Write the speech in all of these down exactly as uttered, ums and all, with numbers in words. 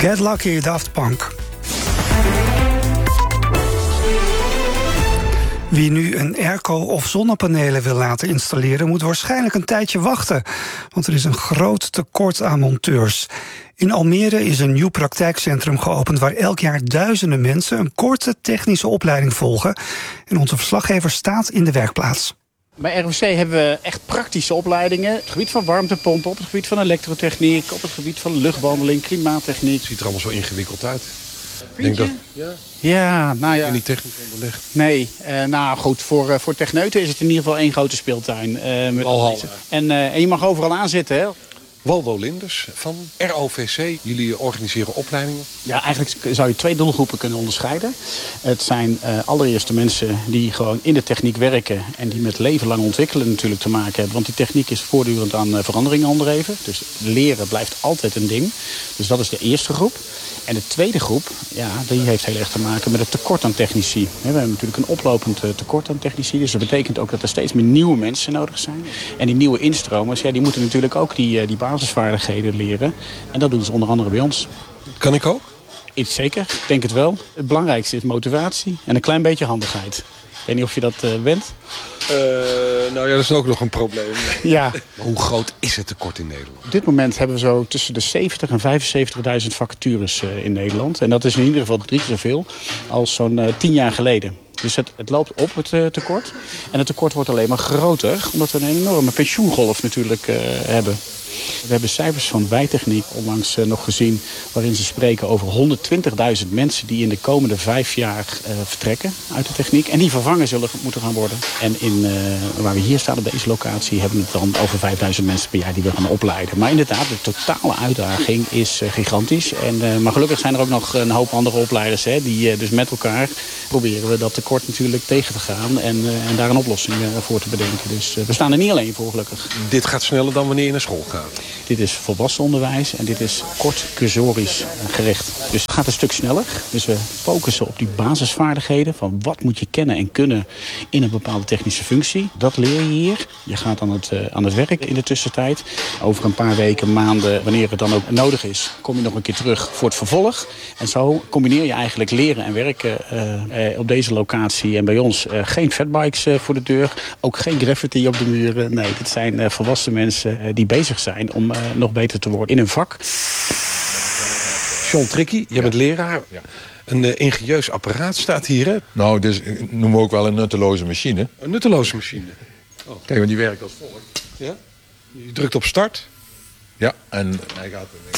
Get Lucky, Daft Punk. Wie nu een airco of zonnepanelen wil laten installeren, moet waarschijnlijk een tijdje wachten, want er is een groot tekort aan monteurs. In Almere is een nieuw praktijkcentrum geopend waar elk jaar duizenden mensen een korte technische opleiding volgen. En onze verslaggever staat in de werkplaats. Bij R W C hebben we echt praktische opleidingen. Op het gebied van warmtepompen, op het gebied van elektrotechniek, op het gebied van luchtbehandeling, klimaattechniek. Het ziet er allemaal zo ingewikkeld uit. Vind je? Dat, ja. Ja, nou ja. En niet technisch onderlegd. Nee, uh, nou goed, voor, uh, voor techneuten is het in ieder geval één grote speeltuin. Uh, met Walhalla. En, uh, en je mag overal aan zitten, hè? Waldo Linders van R O V C. Jullie organiseren opleidingen. Ja, eigenlijk zou je twee doelgroepen kunnen onderscheiden. Het zijn uh, allereerst de mensen die gewoon in de techniek werken en die met leven lang ontwikkelen natuurlijk te maken hebben. Want die techniek is voortdurend aan uh, veranderingen onderhevig. Dus leren blijft altijd een ding. Dus dat is de eerste groep. En de tweede groep, ja, die heeft heel erg te maken met het tekort aan technici. We hebben natuurlijk een oplopend tekort aan technici. Dus dat betekent ook dat er steeds meer nieuwe mensen nodig zijn. En die nieuwe instromers, ja, die moeten natuurlijk ook die, die basisvaardigheden leren. En dat doen ze onder andere bij ons. Kan ik ook? Iets zeker, ik denk het wel. Het belangrijkste is motivatie en een klein beetje handigheid. Ik weet niet of je dat uh, bent. Uh, nou ja, dat is ook nog een probleem. Ja. Maar hoe groot is het tekort in Nederland? Op dit moment hebben we zo tussen de zeventig en vijfenzeventigduizend vacatures uh, in Nederland. En dat is in ieder geval drie keer zoveel als zo'n uh, tien jaar geleden. Dus het, het loopt op, het uh, tekort. En het tekort wordt alleen maar groter, omdat we een enorme pensioengolf natuurlijk uh, hebben. We hebben cijfers van Bijtechniek onlangs uh, nog gezien, waarin ze spreken over honderdtwintigduizend mensen die in de komende vijf jaar uh, vertrekken uit de techniek. En die vervangen zullen moeten gaan worden. En in, uh, waar we hier staan op deze locatie hebben we het dan over vijfduizend mensen per jaar die we gaan opleiden. Maar inderdaad, de totale uitdaging is uh, gigantisch. En, uh, maar gelukkig zijn er ook nog een hoop andere opleiders, hè, die uh, dus met elkaar proberen we dat tekort natuurlijk tegen te gaan en, uh, en daar een oplossing uh, voor te bedenken. Dus uh, we staan er niet alleen voor, gelukkig. Dit gaat sneller dan wanneer je naar school gaat. Dit is volwassen onderwijs en dit is kort cursorisch gericht. Dus het gaat een stuk sneller. Dus we focussen op die basisvaardigheden van wat moet je kennen en kunnen in een bepaalde technische functie. Dat leer je hier. Je gaat aan het, uh, aan het werk in de tussentijd. Over een paar weken, maanden, wanneer het dan ook nodig is, kom je nog een keer terug voor het vervolg. En zo combineer je eigenlijk leren en werken uh, uh, op deze locatie. En bij ons uh, geen fatbikes uh, voor de deur, ook geen graffiti op de muren. Nee, dit zijn uh, volwassen mensen uh, die bezig zijn om uh, nog beter te worden in hun vak. John Tricky, jij bent leraar. Ja. Een uh, ingenieus apparaat staat hier, hè? Nou, dus noemen we ook wel een nutteloze machine. Een nutteloze machine. Oh. Kijk, want die werkt als volgt. Ja? Je drukt op start. Ja, en hij gaat er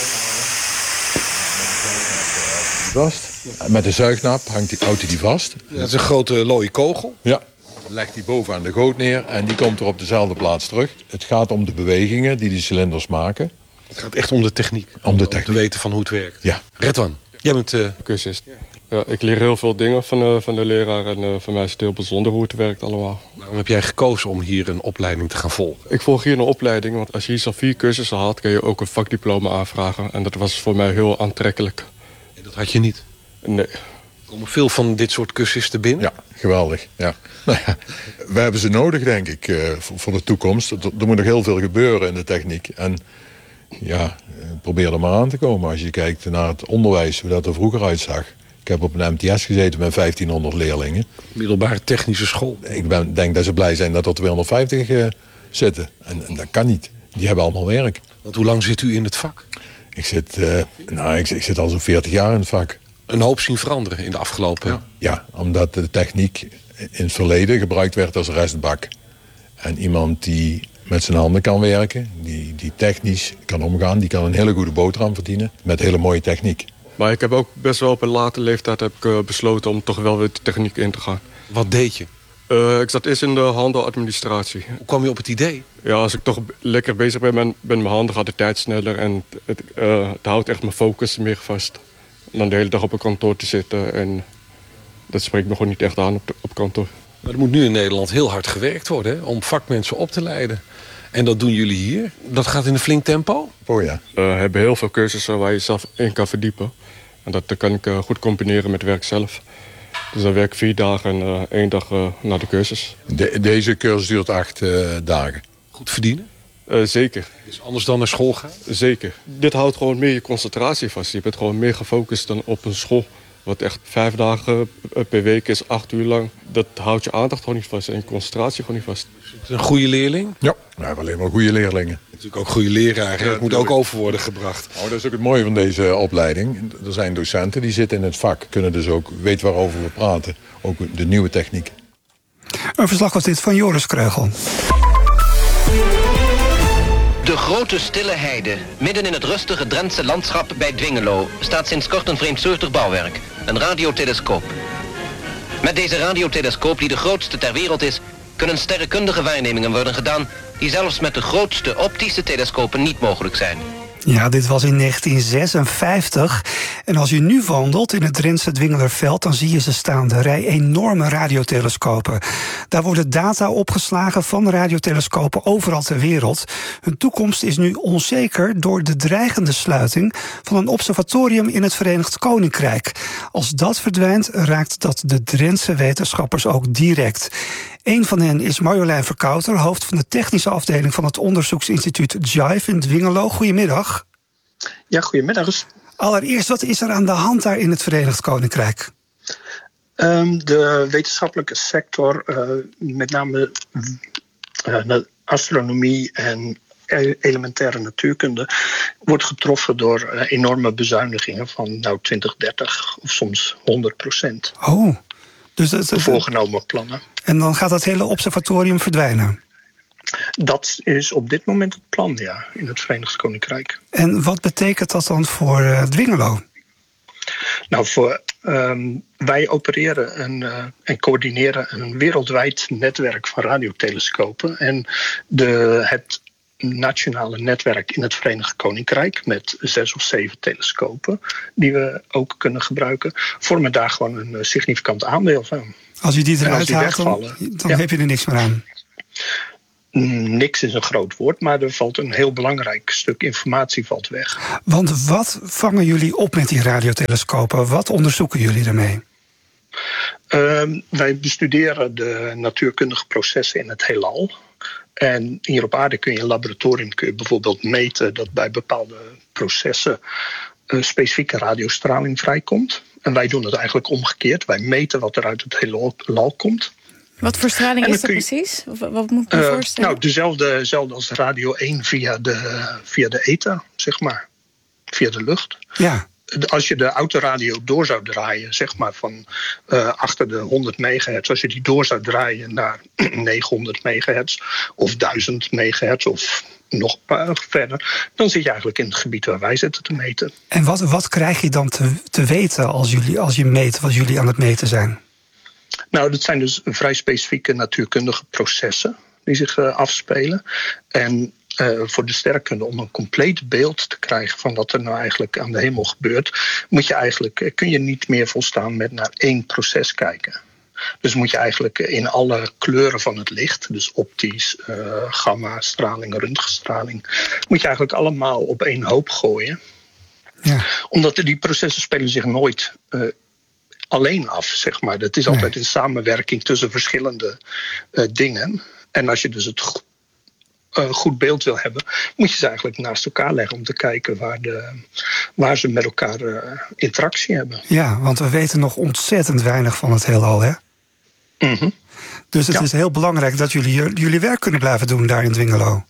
vast. Met de zuignap hangt die, houdt hij die vast. Ja, dat is een grote looie kogel. Ja. Dan legt hij boven aan de goot neer en die komt er op dezelfde plaats terug. Het gaat om de bewegingen die die cilinders maken. Het gaat echt om de techniek. Om de techniek. Om te weten van hoe het werkt. Ja. Redwan, jij bent uh... cursist. Ja, ik leer heel veel dingen van, uh, van de leraar en uh, voor mij is het heel bijzonder hoe het werkt allemaal. Waarom heb jij gekozen om hier een opleiding te gaan volgen? Ik volg hier een opleiding, want als je hier zo'n vier cursussen had, kun je ook een vakdiploma aanvragen. En dat was voor mij heel aantrekkelijk. En dat had je niet? Nee. Er komen veel van dit soort cursisten binnen? Ja, geweldig. Ja. Nou ja, we hebben ze nodig, denk ik, uh, voor, voor de toekomst. Er, er moet nog heel veel gebeuren in de techniek. En ja, probeer er maar aan te komen. Als je kijkt naar het onderwijs, hoe dat er vroeger uitzag. Ik heb op een M T S gezeten met vijftienhonderd leerlingen. Middelbare technische school. Ik ben, denk dat ze blij zijn dat er tweehonderdvijftig uh, zitten. En, en dat kan niet. Die hebben allemaal werk. Want hoe lang zit u in het vak? Ik zit, uh, nou, ik, ik zit al zo'n veertig jaar in het vak. Een hoop zien veranderen in de afgelopen... Ja, ja, omdat de techniek in het verleden gebruikt werd als restbak. En iemand die met zijn handen kan werken, die, die technisch kan omgaan, die kan een hele goede boterham verdienen met hele mooie techniek. Maar ik heb ook best wel op een late leeftijd heb ik, uh, besloten om toch wel weer de techniek in te gaan. Wat deed je? Uh, ik zat eerst in de handeladministratie. Hoe kwam je op het idee? Ja, als ik toch lekker bezig ben met mijn handen, gaat de tijd sneller en het, uh, het houdt echt mijn focus meer vast. En dan de hele dag op een kantoor te zitten en dat spreekt me gewoon niet echt aan op, de, op kantoor. Maar er moet nu in Nederland heel hard gewerkt worden, hè, om vakmensen op te leiden. En dat doen jullie hier. Dat gaat in een flink tempo? Oh ja. Uh, we hebben heel veel cursussen waar je zelf in kan verdiepen. En dat kan ik uh, goed combineren met werk zelf. Dus dan werk ik vier dagen en uh, één dag uh, naar de cursus. De, deze cursus duurt acht uh, dagen. Goed verdienen? Uh, zeker. Dus anders dan naar school gaan? Zeker. Dit houdt gewoon meer je concentratie vast. Je bent gewoon meer gefocust dan op een school. Wat echt vijf dagen per week is, acht uur lang. Dat houdt je aandacht gewoon niet vast en je concentratie gewoon niet vast. Is het een goede leerling? Ja, we hebben alleen maar goede leerlingen. Natuurlijk ook goede leraren. Ja, dat moet ook over worden gebracht. Oh, dat is ook het mooie van deze opleiding. Er zijn docenten die zitten in het vak. Kunnen dus ook weten waarover we praten. Ook de nieuwe techniek. Een verslag was dit van Joris Kreugel. De grote stille heide, midden in het rustige Drentse landschap bij Dwingelo, staat sinds kort een vreemdsoortig bouwwerk, een radiotelescoop. Met deze radiotelescoop, die de grootste ter wereld is, kunnen sterrenkundige waarnemingen worden gedaan die zelfs met de grootste optische telescopen niet mogelijk zijn. Ja, dit was in negentien zesenvijftig. En als je nu wandelt in het Drentse Dwingelerveld, dan zie je ze staan, de rij enorme radiotelescopen. Daar worden data opgeslagen van radiotelescopen overal ter wereld. Hun toekomst is nu onzeker door de dreigende sluiting van een observatorium in het Verenigd Koninkrijk. Als dat verdwijnt, raakt dat de Drentse wetenschappers ook direct. Een van hen is Marjolein Verkouter, hoofd van de technische afdeling van het onderzoeksinstituut Jive in Dwingelo. Goedemiddag. Ja, goedemiddag. Allereerst, wat is er aan de hand daar in het Verenigd Koninkrijk? Um, de wetenschappelijke sector, uh, met name uh, astronomie en elementaire natuurkunde, wordt getroffen door uh, enorme bezuinigingen van nou twintig, dertig of soms honderd procent. Oh, dus dat, de voorgenomen plannen. En dan gaat dat hele observatorium verdwijnen? Dat is op dit moment het plan, ja, in het Verenigd Koninkrijk. En wat betekent dat dan voor uh, Dwingelo? Nou, voor, um, wij opereren een, uh, en coördineren een wereldwijd netwerk van radiotelescopen. En de, het nationale netwerk in het Verenigd Koninkrijk met zes of zeven telescopen die we ook kunnen gebruiken, vormen daar gewoon een significant aandeel van. Als je die eruit als die haalt, wegvallen, dan, dan ja. heb je er niks meer aan. Niks is een groot woord, maar er valt een heel belangrijk stuk informatie valt weg. Want wat vangen jullie op met die radiotelescopen? Wat onderzoeken jullie ermee? Uh, wij bestuderen de natuurkundige processen in het heelal. En hier op aarde kun je in een laboratorium kun je bijvoorbeeld meten dat bij bepaalde processen uh, specifieke radiostraling vrijkomt. En wij doen het eigenlijk omgekeerd. Wij meten wat er uit het heelal komt. Wat voor straling is dat je, precies? Of wat moet ik me uh, voorstellen? Nou, dezelfde, dezelfde als radio één via de, via de ether, zeg maar. Via de lucht. Ja. Als je de autoradio door zou draaien, zeg maar van uh, achter de honderd megahertz, als je die door zou draaien naar negenhonderd megahertz of duizend megahertz of nog verder, dan zit je eigenlijk in het gebied waar wij zitten te meten. En wat, wat krijg je dan te, te weten als, jullie, als je meet wat jullie aan het meten zijn? Nou, dat zijn dus vrij specifieke natuurkundige processen die zich uh, afspelen. En uh, voor de sterrenkunde, om een compleet beeld te krijgen van wat er nou eigenlijk aan de hemel gebeurt, moet je eigenlijk, kun je niet meer volstaan met naar één proces kijken. Dus moet je eigenlijk in alle kleuren van het licht, dus optisch, uh, gamma-straling, röntgenstraling, moet je eigenlijk allemaal op één hoop gooien. Ja. Omdat die processen spelen zich nooit uh, alleen af, zeg maar. Het is altijd een samenwerking tussen verschillende uh, dingen. En als je dus het go- uh, goed beeld wil hebben, moet je ze eigenlijk naast elkaar leggen om te kijken waar, de, waar ze met elkaar uh, interactie hebben. Ja, want we weten nog ontzettend weinig van het heelal, hè? Mm-hmm. Dus het ja. is heel belangrijk dat jullie jullie werk kunnen blijven doen daar in Dwingelo.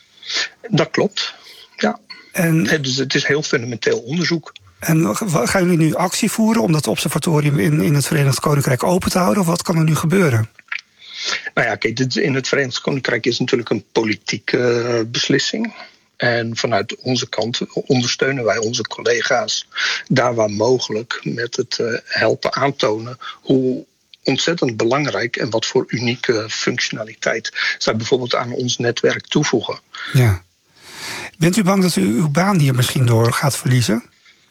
Dat klopt, ja. En, Het is, het is heel fundamenteel onderzoek. en gaan jullie nu actie voeren om dat observatorium in, in het Verenigd Koninkrijk open te houden? Of wat kan er nu gebeuren? Nou ja, kijk, dit in het Verenigd Koninkrijk is natuurlijk een politieke uh, beslissing. En vanuit onze kant ondersteunen wij onze collega's daar waar mogelijk met het uh, helpen aantonen hoe ontzettend belangrijk en wat voor unieke functionaliteit zij bijvoorbeeld aan ons netwerk toevoegen. Ja. Bent u bang dat u uw baan hier misschien door gaat verliezen?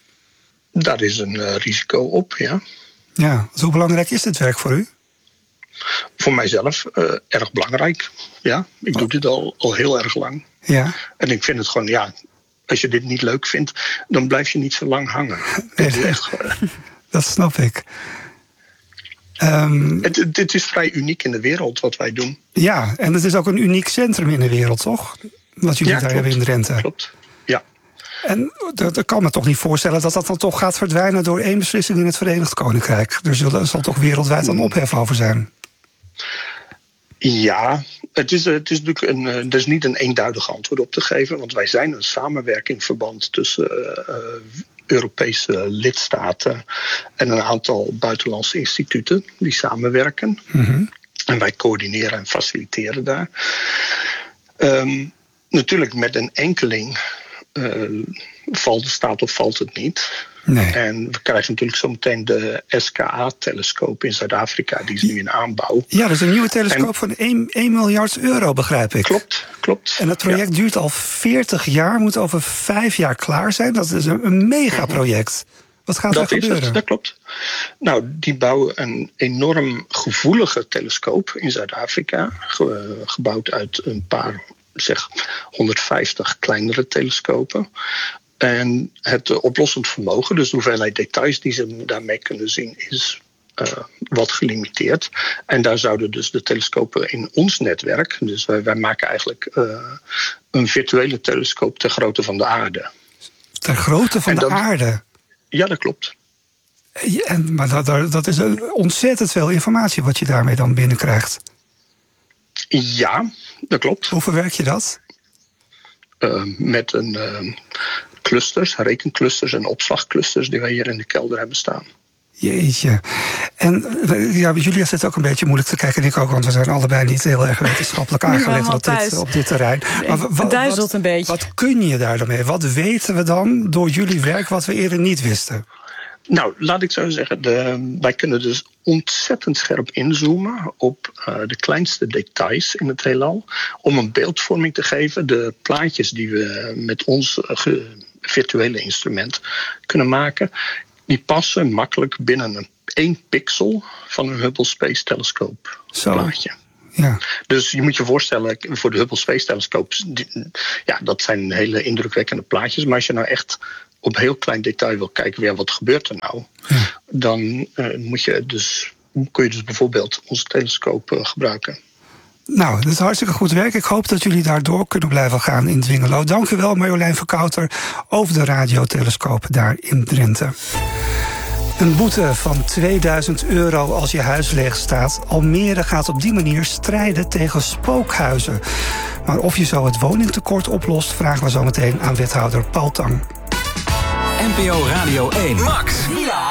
Daar is een uh, risico op, ja. Ja, dus hoe belangrijk is dit werk voor u? Voor mijzelf uh, erg belangrijk, ja. Ik doe dit al, al heel erg lang. Ja. En ik vind het gewoon, ja, als je dit niet leuk vindt, dan blijf je niet zo lang hangen. Nee, Het is echt, uh, dat snap ik. Um, het, dit is vrij uniek in de wereld wat wij doen. Ja, en het is ook een uniek centrum in de wereld, toch? wat jullie Ja, daar klopt. hebben in Drenthe. Klopt, ja. En dat kan me toch niet voorstellen dat dat dan toch gaat verdwijnen door één beslissing in het Verenigd Koninkrijk. Er zal, er zal toch wereldwijd een ophef over zijn. Ja, het is, het is natuurlijk een, er is niet een eenduidig antwoord op te geven. Want wij zijn een samenwerkingsverband tussen uh, Europese lidstaten en een aantal buitenlandse instituten die samenwerken. Mm-hmm. En wij coördineren en faciliteren daar. Um, natuurlijk met een enkeling uh, valt de staat of valt het niet. Nee. En we krijgen natuurlijk zometeen de S K A-telescoop in Zuid-Afrika. Die is nu in aanbouw. Ja, dat is een nieuwe telescoop en, van één miljard euro, begrijp ik. Klopt, klopt. En het project ja. duurt al veertig jaar, moet over vijf jaar klaar zijn. Dat is een, een megaproject. Wat gaat dat er gebeuren? Het, dat klopt. Nou, die bouwen een enorm gevoelige telescoop in Zuid-Afrika. Ge, gebouwd uit een paar, zeg, honderdvijftig kleinere telescopen. En het uh, oplossend vermogen, dus de hoeveelheid details die ze daarmee kunnen zien, is uh, wat gelimiteerd. En daar zouden dus de telescopen in ons netwerk, dus wij, wij maken eigenlijk uh, een virtuele telescoop ter grootte van de aarde. Ter grootte van dat, de aarde? Ja, dat klopt. Ja, en, maar dat, dat is ontzettend veel informatie wat je daarmee dan binnenkrijgt. Ja, dat klopt. Hoe verwerk je dat? Uh, met een uh, clusters, rekenclusters en opslagclusters die wij hier in de kelder hebben staan. Jeetje. En ja, jullie zitten ook een beetje moeilijk te kijken, en ik ook, want we zijn allebei niet heel erg wetenschappelijk aangelegd op dit, op dit terrein. Maar wat, duizelt een beetje. Wat kun je daar dan mee? Wat weten we dan door jullie werk wat we eerder niet wisten? Nou, laat ik zo zeggen, de, wij kunnen dus ontzettend scherp inzoomen op uh, de kleinste details in het heelal, om een beeldvorming te geven. De plaatjes die we met ons uh, virtuele instrument kunnen maken, die passen makkelijk binnen een één pixel van een Hubble Space Telescope plaatje. Ja. Dus je moet je voorstellen, voor de Hubble Space Telescope, ja, dat zijn hele indrukwekkende plaatjes. Maar als je nou echt op heel klein detail wil kijken, ja, wat gebeurt er nou? Ja. Dan uh, moet je dus, kun je dus bijvoorbeeld onze telescoop uh, gebruiken. Nou, dat is hartstikke goed werk. Ik hoop dat jullie daar door kunnen blijven gaan in Dwingelo. Dank u wel, Marjolein Verkouter, over de radiotelescoop daar in Drenthe. Een boete van tweeduizend euro als je huis leeg staat. Almere gaat op die manier strijden tegen spookhuizen. Maar of je zo het woningtekort oplost, vragen we zo meteen aan wethouder Paul Tang. N P O Radio één. Max. Ja.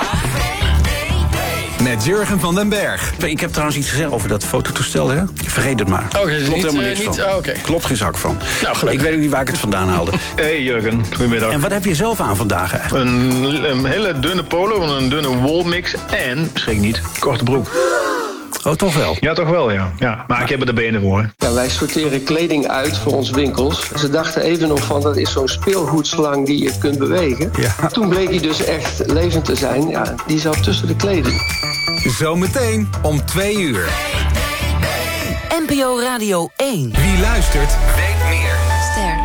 Met Jurgen van den Berg. Ik heb trouwens iets gezegd over dat fototoestel, hè? Vergeet het maar. Oh, okay, Klopt niet, helemaal uh, niks niet, van. Oh, okay. Klopt geen zak van. Nou, gelukkig. Ik weet ook niet waar ik het vandaan haalde. Hey Jurgen, goedemiddag. En wat heb je zelf aan vandaag eigenlijk? Een, een hele dunne polo, een dunne woolmix en, schrik niet, korte broek. Oh, toch wel? Ja, toch wel, ja. ja maar ik heb er de benen voor. Ja, wij sorteren kleding uit voor onze winkels. Ze dachten even nog van, dat is zo'n speelgoedslang die je kunt bewegen. Ja. Toen bleek hij dus echt levend te zijn. Ja, die zat tussen de kleding. Zometeen om twee uur. N P O Radio één. Wie luistert, weet meer. Ster.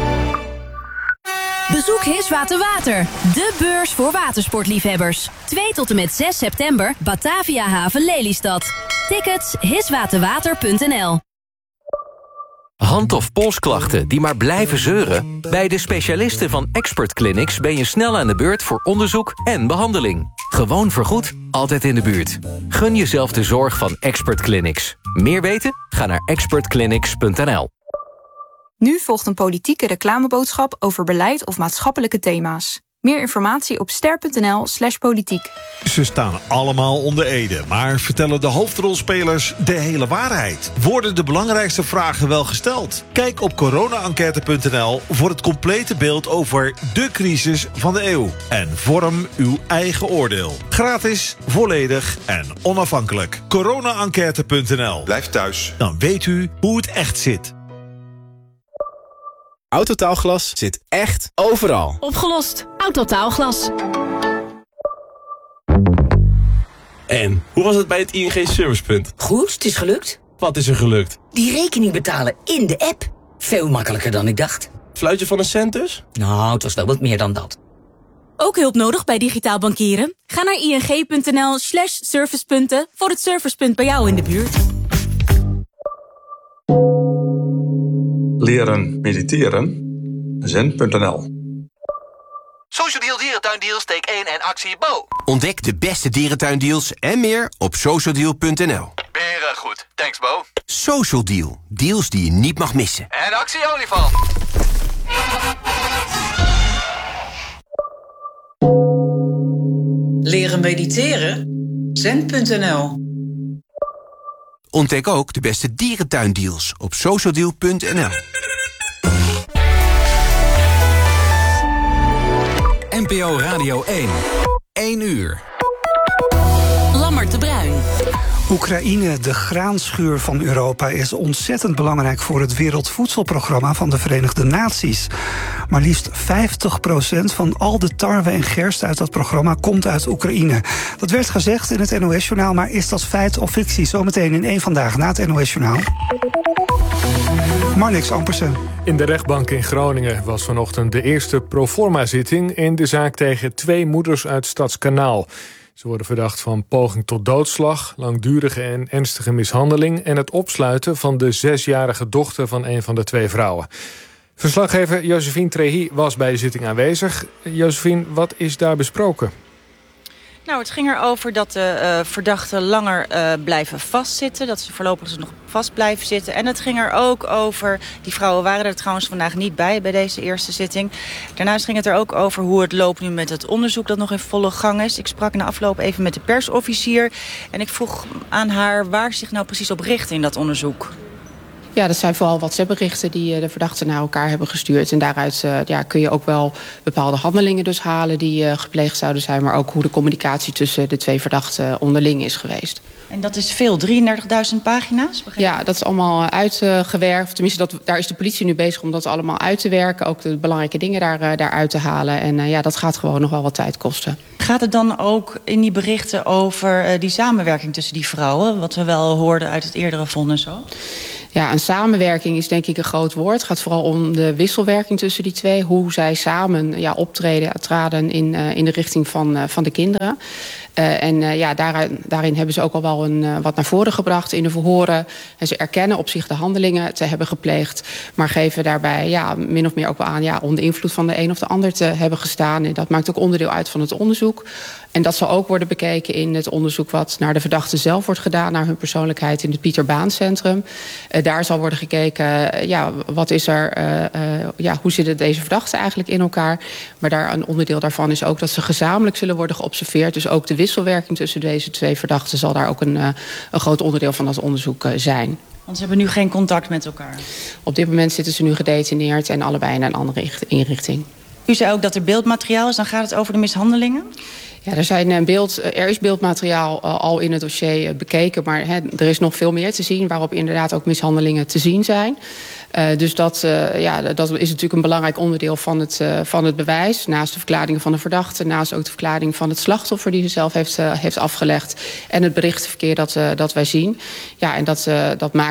Bezoek Hiswater Water, de beurs voor watersportliefhebbers. twee tot en met zes september, Batavia Haven Lelystad. Tickets hiswaterwater punt n l. Hand- of polsklachten die maar blijven zeuren? Bij de specialisten van Expert Clinics ben je snel aan de beurt voor onderzoek en behandeling. Gewoon vergoed, altijd in de buurt. Gun jezelf de zorg van Expert Clinics. Meer weten? Ga naar expert clinics punt n l. Nu volgt een politieke reclameboodschap over beleid of maatschappelijke thema's. Meer informatie op ster punt n l slash politiek. Ze staan allemaal onder ede, maar vertellen de hoofdrolspelers de hele waarheid? Worden de belangrijkste vragen wel gesteld? Kijk op corona enquête punt n l voor het complete beeld over de crisis van de eeuw. En vorm uw eigen oordeel. Gratis, volledig en onafhankelijk. corona enquête punt n l. Blijf thuis. Dan weet u hoe het echt zit. Autotaalglas zit echt overal. Opgelost. Autotaalglas. En hoe was het bij het I N G Servicepunt? Goed, het is gelukt. Wat is er gelukt? Die rekening betalen in de app. Veel makkelijker dan ik dacht. Fluitje van een cent dus? Nou, het was wel wat meer dan dat. Ook hulp nodig bij digitaal bankieren? Ga naar ing punt n l slash servicepunten voor het servicepunt bij jou in de buurt. leren mediteren? zen punt n l. Social Deal Dierentuindeals, steek één en actie Bo. Ontdek de beste dierentuindeals en meer op social deal punt n l. Beren goed. Thanks Bo. Social Deal. Deals die je niet mag missen. En actie olifant. Leren mediteren? zen punt n l. Ontdek ook de beste dierentuindeals op social deal punt n l. N P O Radio één. één uur. Lammert de Bruin. Oekraïne, de graanschuur van Europa, is ontzettend belangrijk voor het Wereldvoedselprogramma van de Verenigde Naties. Maar liefst vijftig procent van al de tarwe en gerst uit dat programma komt uit Oekraïne. Dat werd gezegd in het N O S-journaal, maar is dat feit of fictie? Zometeen in één Vandaag na het N O S-journaal. Marnix Ampersen. In de rechtbank in Groningen was vanochtend de eerste proforma-zitting in de zaak tegen twee moeders uit Stadskanaal. Ze worden verdacht van poging tot doodslag, langdurige en ernstige mishandeling en het opsluiten van de zesjarige dochter van een van de twee vrouwen. Verslaggever Josephine Trehi was bij de zitting aanwezig. Josephine, wat is daar besproken? Nou, het ging erover dat de uh, verdachten langer uh, blijven vastzitten. Dat ze voorlopig dus nog vast blijven zitten. En het ging er ook over, die vrouwen waren er trouwens vandaag niet bij, bij deze eerste zitting. Daarnaast ging het er ook over hoe het loopt nu met het onderzoek dat nog in volle gang is. Ik sprak na afloop even met de persofficier. En ik vroeg aan haar waar ze zich nou precies op richt in dat onderzoek. Ja, dat zijn vooral WhatsApp-berichten die de verdachten naar elkaar hebben gestuurd. En daaruit uh, ja, kun je ook wel bepaalde handelingen dus halen die uh, gepleegd zouden zijn. Maar ook hoe de communicatie tussen de twee verdachten onderling is geweest. En dat is veel, drieëndertigduizend pagina's? Ja, dat is allemaal uitgewerkt. Tenminste, dat, daar is de politie nu bezig om dat allemaal uit te werken. Ook de belangrijke dingen daar, uh, daaruit te halen. En uh, ja, dat gaat gewoon nog wel wat tijd kosten. Gaat het dan ook in die berichten over uh, die samenwerking tussen die vrouwen? Wat we wel hoorden uit het eerdere vonnis zo? Ja, een samenwerking is denk ik een groot woord. Het gaat vooral om de wisselwerking tussen die twee. Hoe zij samen ja, optreden, traden in, uh, in de richting van, uh, van de kinderen. Uh, en uh, ja, daarin, daarin hebben ze ook al wel een, uh, wat naar voren gebracht in de verhoren. En ze erkennen op zich de handelingen te hebben gepleegd. Maar geven daarbij ja, min of meer ook wel aan ja, onder invloed van de een of de ander te hebben gestaan. En dat maakt ook onderdeel uit van het onderzoek. En dat zal ook worden bekeken in het onderzoek wat naar de verdachten zelf wordt gedaan, naar hun persoonlijkheid in het Pieter Baan Centrum. Uh, daar zal worden gekeken, uh, ja, wat is er, uh, uh, ja, hoe zitten deze verdachten eigenlijk in elkaar. Maar daar een onderdeel daarvan is ook dat ze gezamenlijk zullen worden geobserveerd. Dus ook de wisselwerking tussen deze twee verdachten zal daar ook een, uh, een groot onderdeel van dat onderzoek uh, zijn. Want ze hebben nu geen contact met elkaar? Op dit moment zitten ze nu gedetineerd en allebei in een andere inrichting. U zei ook dat er beeldmateriaal is, dan gaat het over de mishandelingen? Ja, er, zijn beeld, er is beeldmateriaal al in het dossier bekeken, maar hè, er is nog veel meer te zien waarop inderdaad ook mishandelingen te zien zijn. Uh, dus dat, uh, ja, dat is natuurlijk een belangrijk onderdeel van het, uh, van het bewijs. Naast de verklaringen van de verdachte, naast ook de verklaring van het slachtoffer die ze zelf heeft, uh, heeft afgelegd. En het berichtverkeer dat, uh, dat wij zien. Ja, en dat, uh, dat maakt